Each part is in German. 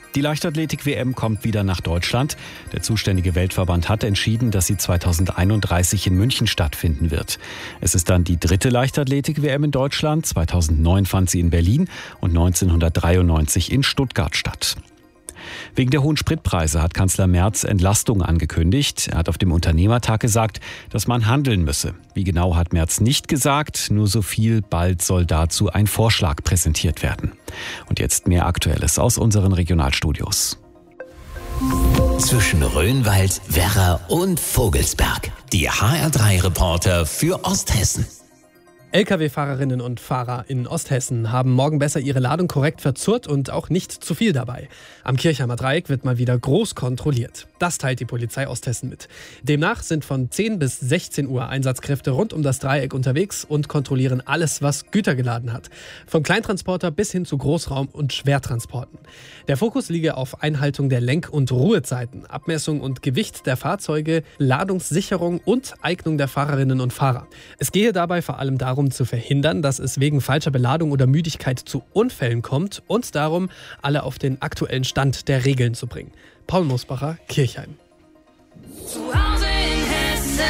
Die Leichtathletik-WM kommt wieder nach Deutschland. Der zuständige Weltverband hat entschieden, dass sie 2031 in München stattfinden wird. Es ist dann die dritte Leichtathletik-WM in Deutschland. 2009 fand sie in Berlin und 1993 in Stuttgart statt. Wegen der hohen Spritpreise hat Kanzler Merz Entlastungen angekündigt. Er hat auf dem Unternehmertag gesagt, dass man handeln müsse. Wie genau hat Merz nicht gesagt, nur so viel, bald soll dazu ein Vorschlag präsentiert werden. Und jetzt mehr Aktuelles aus unseren Regionalstudios. Zwischen Rhönwald, Werra und Vogelsberg. Die HR3-Reporter für Osthessen. Lkw-Fahrerinnen und Fahrer in Osthessen haben morgen besser ihre Ladung korrekt verzurrt und auch nicht zu viel dabei. Am Kirchheimer Dreieck wird mal wieder groß kontrolliert. Das teilt die Polizei Osthessen mit. Demnach sind von 10 bis 16 Uhr Einsatzkräfte rund um das Dreieck unterwegs und kontrollieren alles, was Güter geladen hat. Vom Kleintransporter bis hin zu Großraum- und Schwertransporten. Der Fokus liege auf Einhaltung der Lenk- und Ruhezeiten, Abmessung und Gewicht der Fahrzeuge, Ladungssicherung und Eignung der Fahrerinnen und Fahrer. Es gehe dabei vor allem darum, zu verhindern, dass es wegen falscher Beladung oder Müdigkeit zu Unfällen kommt und darum, alle auf den aktuellen Stand der Regeln zu bringen. Paul Mosbacher, Kirchheim. Zu Hause in Hessen.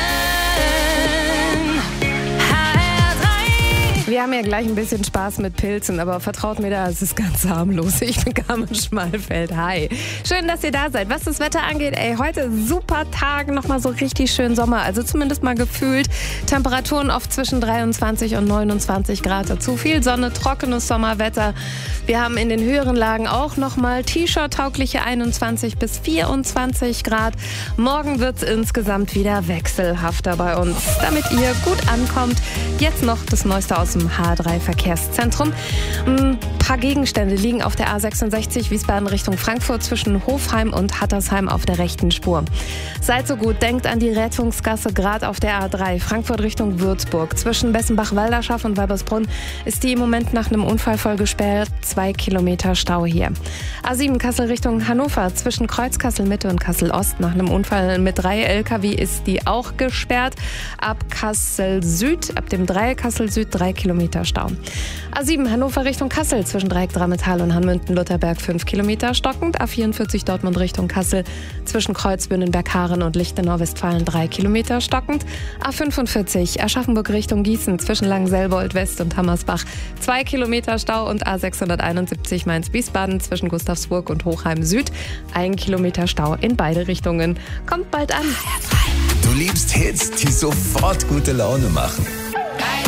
Wir haben ja gleich ein bisschen Spaß mit Pilzen, aber vertraut mir da, es ist ganz harmlos. Ich bin Carmen Schmalfeld. Hi. Schön, dass ihr da seid. Was das Wetter angeht, heute super Tag, nochmal so richtig schön Sommer, also zumindest mal gefühlt. Temperaturen oft zwischen 23 und 29 Grad. Dazu viel Sonne, trockenes Sommerwetter. Wir haben in den höheren Lagen auch nochmal T-Shirt-taugliche 21 bis 24 Grad. Morgen wird es insgesamt wieder wechselhafter bei uns. Damit ihr gut ankommt, jetzt noch das Neueste aus dem H3-Verkehrszentrum. Ein paar Gegenstände liegen auf der A66 Wiesbaden Richtung Frankfurt zwischen Hofheim und Hattersheim auf der rechten Spur. Seid so gut, denkt an die Rettungsgasse gerade auf der A3 Frankfurt Richtung Würzburg. Zwischen Bessenbach-Walderschaff und Weibersbrunn ist die im Moment nach einem Unfall voll gesperrt. 2 Kilometer Stau hier. A7 Kassel Richtung Hannover zwischen Kreuz Kassel-Mitte und Kassel-Ost. Nach einem Unfall mit 3 LKW ist die auch gesperrt. Ab Kassel-Süd, ab dem Dreieck Kassel-Süd 3 Kilometer Stau. A7 Hannover Richtung Kassel zwischen Dreieck Drammetal und Hanmünden-Lutherberg 5 Kilometer stockend. A44 Dortmund Richtung Kassel zwischen Kreuzbünden-Bergharen und Lichtenau-Westfalen 3 Kilometer stockend. A45 Aschaffenburg Richtung Gießen zwischen Langenselbold West und Hammersbach 2 Kilometer Stau und A671 Mainz-Wiesbaden zwischen Gustavsburg und Hochheim Süd 1 Kilometer Stau in beide Richtungen. Kommt bald an. Du liebst Hits, die sofort gute Laune machen.